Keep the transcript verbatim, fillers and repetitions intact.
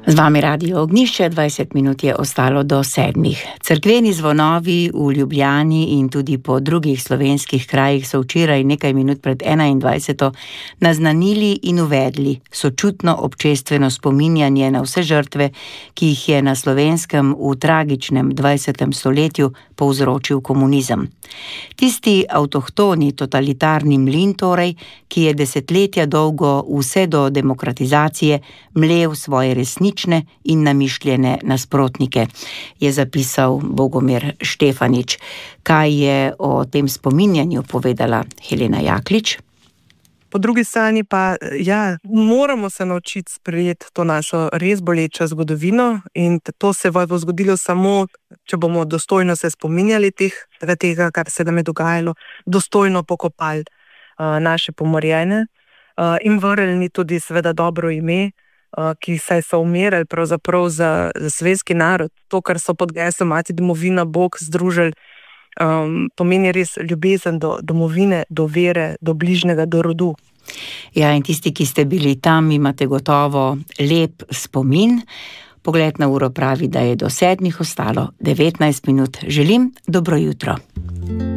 Z vami Radio Ognjišče, dvajset minut je ostalo do sedmih. Cerkveni zvonovi v Ljubljani in tudi po drugih slovenskih krajih so včeraj nekaj minut pred enaindvajseto naznanili in uvedli sočutno občestveno spominjanje na vse žrtve, ki jih je na Slovenskem v tragičnem dvajsetem stoletju povzročil komunizem. Tisti avtohtoni totalitarni mlin torej, ki je desetletja dolgo vse do demokratizacije mlel svoje resnične in namišljene nasprotnike, je zapisal Bogomir Štefanič. Kaj je o tem spominjanju povedala Helena Jaklič? Po drugi strani pa, ja, moramo se naučiti sprejeti to našo res bolečo zgodovino in to se bo zgodilo samo, če bomo dostojno se spominjali teh, tega, kar se nam je dogajalo, dostojno pokopali uh, naše pomorjene uh, in vrnili tudi seveda dobro ime, uh, ki saj so umirali pravzaprav za, za slovenski narod. To, kar so pod geslom Mati domovina, Bog združili, Um, pomeni res ljubezen do domovine, do vere, do bližnjega, do rodu. Ja, in tisti, ki ste bili tam, imate gotovo lep spomin. Pogled na uro pravi, da je do sedmih ostalo devetnajst minut. Želim dobro jutro.